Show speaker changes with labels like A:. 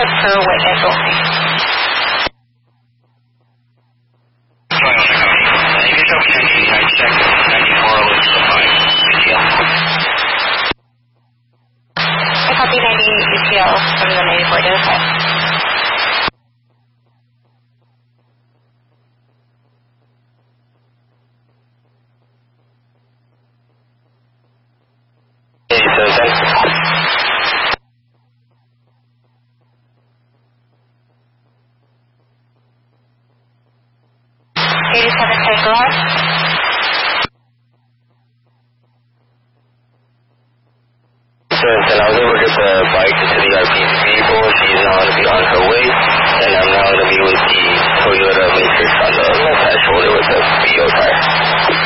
A: per witness only. I copy 90 ETL from the 94 to the 5.
B: And I was able to get the bike to the RP vehicle. She's on her way.